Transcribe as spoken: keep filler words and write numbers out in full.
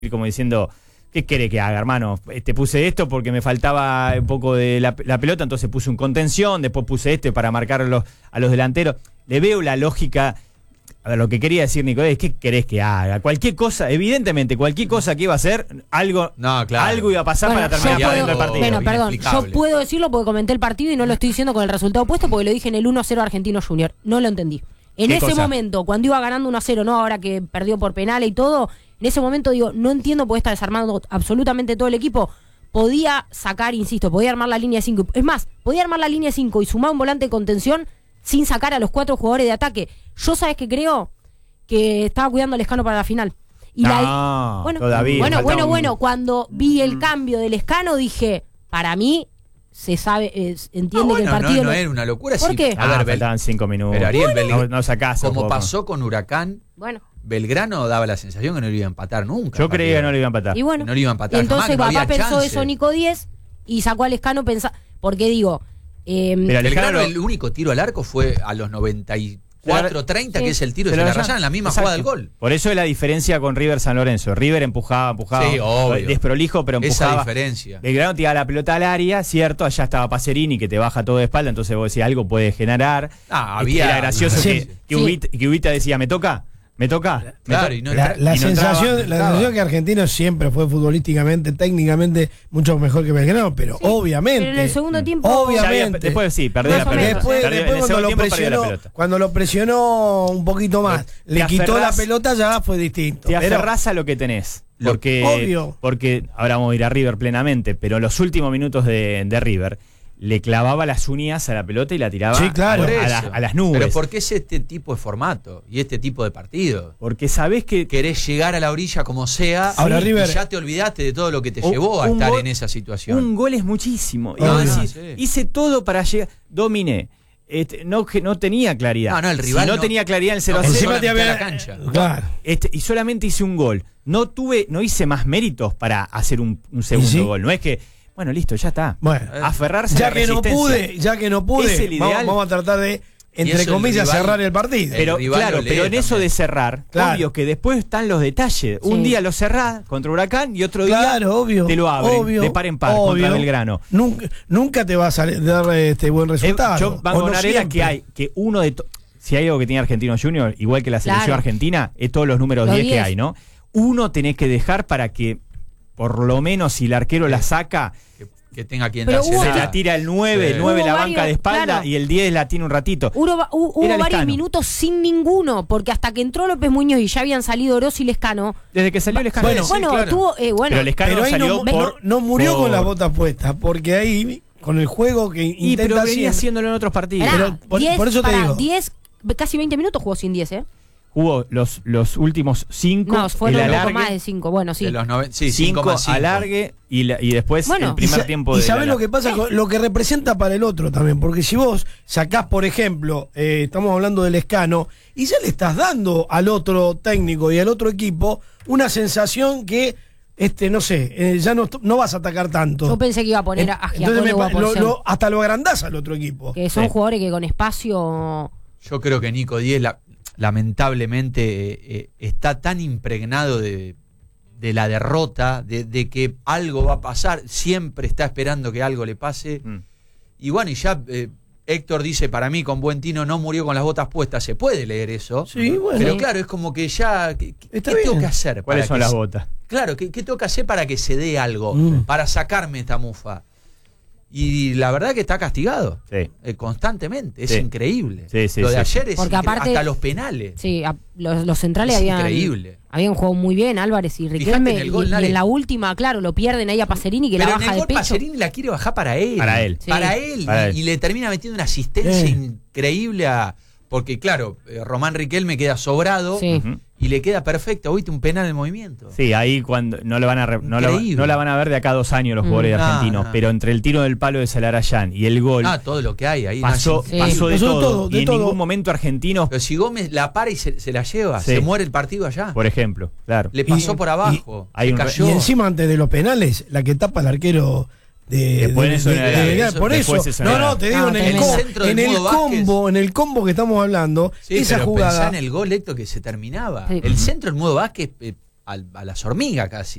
como diciendo, ¿qué querés que haga, hermano? Te puse esto porque me faltaba un poco de la, la pelota, entonces puse un contención, después puse este para marcar a los, a los delanteros. Le veo la lógica. A ver, lo que quería decir Nicolás es, ¿qué querés que haga? Cualquier cosa, evidentemente, cualquier cosa que iba a hacer, algo, no, claro. algo iba a pasar bueno, para terminar puedo, perdiendo el partido. Bueno, perdón, yo puedo decirlo porque comenté el partido y no lo estoy diciendo con el resultado opuesto porque lo dije en el uno a cero Argentino Junior. No lo entendí. En ese cosa? momento, cuando iba ganando uno a cero, no ahora que perdió por penal y todo, en ese momento digo, no entiendo porque está desarmando absolutamente todo el equipo. Podía sacar, insisto, podía armar la línea cinco. Es más, podía armar la línea cinco y sumar un volante de contención sin sacar a los cuatro jugadores de ataque. Yo, ¿sabes qué creo? Que estaba cuidando al Lescano para la final. Y no, la, bueno, todavía. Bueno, bueno, un... bueno, cuando vi el cambio del Lescano dije, para mí se sabe, eh, entiende ah, bueno, que el partido no, no no era una locura. ¿Por sí. qué? A ver, ah, faltaban cinco minutos. Pero Ariel, bueno. Belgrano, no, no sacás como poco. pasó con Huracán, bueno. Belgrano daba la sensación que no lo iba a empatar nunca. Yo creía que no lo iba a empatar. Y bueno, no lo iba a empatar. Y entonces jamás, papá no pensó chance. eso Nico diez y sacó al Lescano pensando, porque digo, eh, Belgrano, Belgrano el único tiro al arco fue a los noventa y cuatro treinta, sí. Que es el tiro de la Rayán, en la misma Exacto. Jugada del gol. Por eso es la diferencia con River San Lorenzo. River empujaba, empujaba. Sí, obvio. Desprolijo, pero empujaba. Esa diferencia. Belgrano tiraba la pelota al área, cierto, allá estaba Pacerini que te baja todo de espalda, entonces vos decís algo puede generar. Ah, había. Era gracioso sí. que, que, sí. Ubita, que Ubita decía, ¿me toca? ¿Me toca? Claro, ¿Me y no la, la, y no sensación, entraba, la sensación que Argentino siempre fue futbolísticamente, técnicamente mucho mejor que Belgrano, pero sí, obviamente. Pero en el segundo tiempo. Obviamente. Había, después sí, perdió la pelota. Después, perdió, después cuando, lo presionó, cuando lo presionó un poquito más, te le quitó aferrás, la pelota, ya fue distinto. Te aferrás a lo que tenés. Porque, obvio. Porque ahora vamos a ir a River plenamente, pero los últimos minutos de, de River le clavaba las uñas a la pelota y la tiraba sí, claro. a, a, la, a las nubes. Pero ¿por qué es este tipo de formato y este tipo de partido? Porque sabés que querés llegar a la orilla como sea. Ahora, sí, River, y ya te olvidaste de todo lo que te un, llevó a un estar gol, en esa situación. Un gol es muchísimo. Y oh, vos no, decís, sí. hice todo para llegar, dominé. Este, no, no tenía claridad. No, no, el rival si no, no tenía claridad en el cero a no, cero. encima te había la cancha. Claro. Este, y solamente hice un gol. No tuve, no hice más méritos para hacer un, un segundo ¿sí? gol. No es que bueno, listo, ya está. Bueno, aferrarse ya a la que no pude, ya que no pude, es el ideal. Vamos, vamos a tratar de, entre comillas, rival, cerrar el partido. Pero el claro, pero en también. eso de cerrar, claro. obvio que después están los detalles. Sí. Un día lo cerrás contra Huracán y otro claro, día obvio, te lo abren obvio, de par en par obvio. contra Belgrano. Nunca, nunca te va a salir, dar este buen resultado. Eh, yo banco con Arena que hay que uno de si hay algo que tiene Argentino Junior, igual que la selección claro. argentina, es todos los números los diez, diez que hay, ¿no? Uno tenés que dejar para que por lo menos si el arquero sí. la saca que, que tenga quien Pero se la tira el nueve, sí. el nueve la varios, banca de espalda claro. y el diez la tiene un ratito. Hubo, hubo varios Lescano. minutos sin ninguno, porque hasta que entró López Muñoz y ya habían salido Oroz y Lescano. Desde que salió Lescano. Bueno, bueno, sí, claro. tuvo, eh, bueno. Pero Lescano pero ahí salió no, por, no, no murió por... con las botas puestas, porque ahí con el juego que y intenta pero venía siempre, haciéndolo en otros partidos. Pará, pero por, diez, por eso pará, te digo. diez, casi veinte minutos jugó sin diez, ¿eh? Jugó los, los últimos cinco. No, fueron el un alargue, poco más de cinco. Bueno, sí. De los nove, sí, cinco, cinco más cinco. alargue y, la, y después bueno, el primer y tiempo y de. Y sabés la, lo que pasa, con, lo que representa para el otro también. Porque si vos sacás, por ejemplo, eh, estamos hablando del Lescano, y ya le estás dando al otro técnico y al otro equipo una sensación que. Este, no sé, eh, ya no, no vas a atacar tanto. Yo pensé que iba a poner a Giacone Entonces me, o a lo, lo, hasta lo agrandás al otro equipo. Que son sí. jugadores que con espacio. Yo creo que Nico Díez la, lamentablemente eh, eh, está tan impregnado de, de la derrota, de, de que algo va a pasar, siempre está esperando que algo le pase. Mm. Y bueno, y ya eh, Héctor dice, para mí con buen tino no murió con las botas puestas, se puede leer eso. Sí, bueno. Pero claro, es como que ya, ¿qué, qué tengo que hacer? ¿Cuáles son que las se, botas? Claro, ¿qué, ¿qué tengo que hacer para que se dé algo? Mm. Para sacarme esta mufa. Y la verdad que está castigado sí. eh, constantemente, es sí. increíble. Sí, sí, lo de sí. ayer es Porque aparte, hasta los penales. Sí, a, los, los centrales es habían, increíble. habían jugado muy bien, Álvarez y Riquelme. En gol, y, y en la última, claro, lo pierden ahí a Pacerini que Pero la baja en el de gol pecho. Pacerini la quiere bajar para él. Para él. Sí. Para él. Para él. Y, y le termina metiendo una asistencia sí. increíble a. Porque, claro, eh, Román Riquelme queda sobrado Sí. uh-huh. y le queda perfecto. Oíste un penal en movimiento. Sí, ahí cuando no lo van a re, no, lo, no la van a ver de acá a dos años los jugadores mm. argentinos, no. pero entre el tiro del palo de Salarayán y el gol. Ah, todo lo que hay ahí. Pasó, no, pasó de pasó todo. todo, de y en todo. ningún momento argentino. Pero si Gómez la para y se, se la lleva, sí. se muere el partido allá. Por ejemplo, claro. Le pasó y, por abajo. Y, hay un cayó. y encima antes de los penales, la que tapa el arquero. De, después de, eso de, de, de, de, eso, por eso, no, no, te digo, no, en el, en el com, centro en del el Mudo combo, en el combo que estamos hablando, sí, esa pero jugada. pensá en el gol, Héctor, que se terminaba. Sí. El centro del Mudo Vázquez, eh, al- a las hormigas casi.